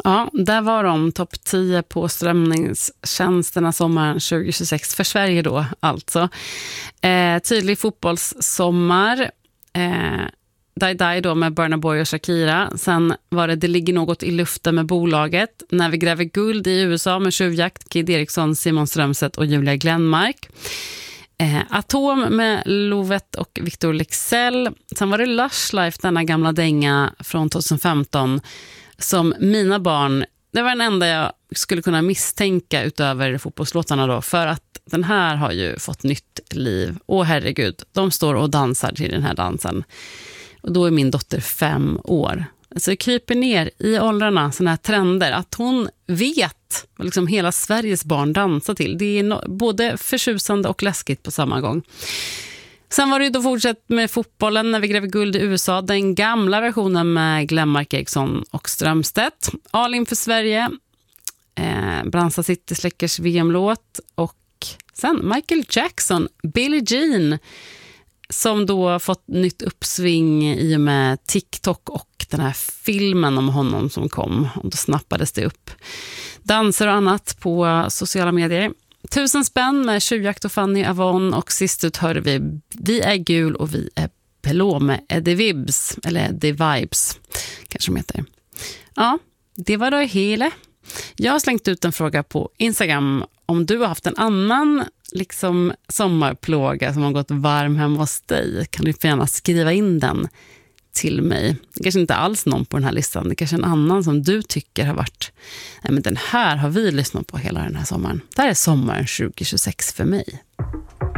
Ja, där var de topp 10 på strömningstjänsterna sommaren 2026 för Sverige då alltså. Tydlig fotbollssommar. Die då med Burna Boy och Shakira. Sen var det ligger något i luften med bolaget. När vi gräver guld i USA med tjuvjakt, Kid Eriksson, Simon Strömstedt och Julia Glenmark. Atom med Lovet och Victor Lexell. Sen var det Lush Life, denna gamla dänga från 2015 som mina barn, det var den enda jag skulle kunna misstänka utöver fotbollslåtarna då, för att den här har ju fått nytt liv. Åh herregud, de står och dansar till den här dansen. Och då är min dotter 5 år. Alltså det kryper ner i åldrarna såna här trender. Att hon vet vad liksom hela Sveriges barn dansar till. Det är både förtjusande och läskigt på samma gång. Sen var det ju då fortsatt med fotbollen när vi gräver guld i USA. Den gamla versionen med Glenmark, Eriksson och Strömstedt. All in för Sverige. Bransa City Släckers VM-låt. Och sen Michael Jackson, Billie Jean. Som då fått nytt uppsving i och med TikTok och den här filmen om honom som kom. Och då snappades det upp danser och annat på sociala medier. 1000 spänn med tjuvjakt och Fanny Avon. Och sist ut hörde vi är gul och vi är blå med Eddie Vibes. Eller Eddie Vibes kanske de heter. Ja, det var då hela. Jag har slängt ut en fråga på Instagram om du har haft en annan liksom sommarplåga som har gått varm hemma hos dig. Kan du gärna skriva in den till mig. Det kanske inte alls någon på den här listan. Det kanske är en annan som du tycker har varit, nej men den här har vi lyssnat på hela den här sommaren. Det här är sommaren 2026 för mig.